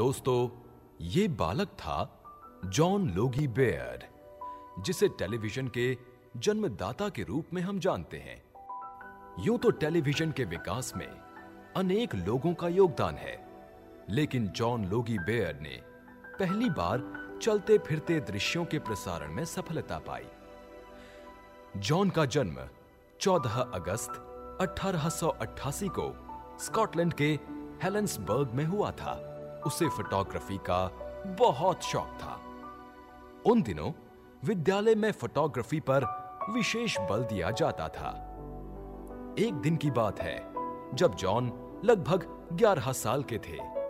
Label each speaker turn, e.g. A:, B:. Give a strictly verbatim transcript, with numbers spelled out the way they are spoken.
A: दोस्तों, ये बालक था जॉन लोगी बेयर, जिसे टेलीविजन के जन्मदाता के रूप में हम जानते हैं। यूं तो टेलीविजन के विकास में अनेक लोगों का योगदान है, लेकिन जॉन लोगी बेयर ने पहली बार चलते फिरते दृश्यों के प्रसारण में सफलता पाई। जॉन का जन्म चौदह अगस्त अठारह सौ अट्ठासी को स्कॉटलैंड के हेलेंसबर्ग में हुआ था। उसे फोटोग्राफी का बहुत शौक था। उन दिनों विद्यालय में फोटोग्राफी पर विशेष बल दिया जाता था। एक दिन की बात है जब जॉन लगभग ग्यारह साल के थे।